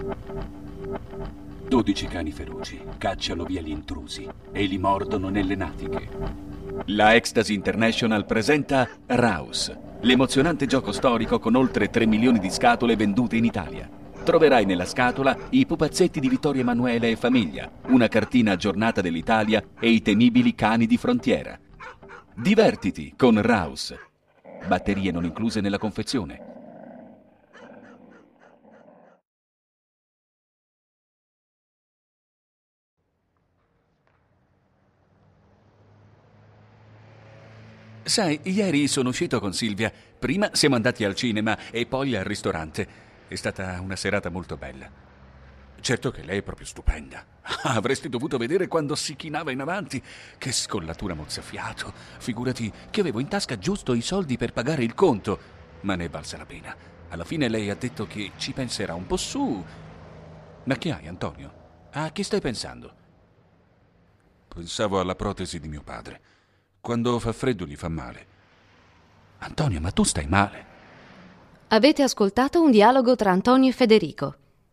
12 cani feroci cacciano via gli intrusi e li mordono nelle natiche. La Ecstasy International presenta Raus, l'emozionante gioco storico con oltre 3 milioni di scatole vendute in Italia. Troverai nella scatola i pupazzetti di Vittorio Emanuele e famiglia, una cartina aggiornata dell'Italia e i temibili cani di frontiera. Divertiti con Raus. Batterie non incluse nella confezione. Sai, ieri sono uscito con Silvia. Prima siamo andati al cinema e poi al ristorante. È stata una serata molto bella. Certo che lei è proprio stupenda. Avresti dovuto vedere quando si chinava in avanti. Che scollatura mozzafiato. Figurati che avevo in tasca giusto i soldi per pagare il conto. Ma ne è valsa la pena. Alla fine lei ha detto che ci penserà un po' su. Ma che hai, Antonio? A chi stai pensando? Pensavo alla protesi di mio padre. Quando fa freddo gli fa male. Antonio, ma tu stai male. Avete ascoltato un dialogo tra Antonio e Federico.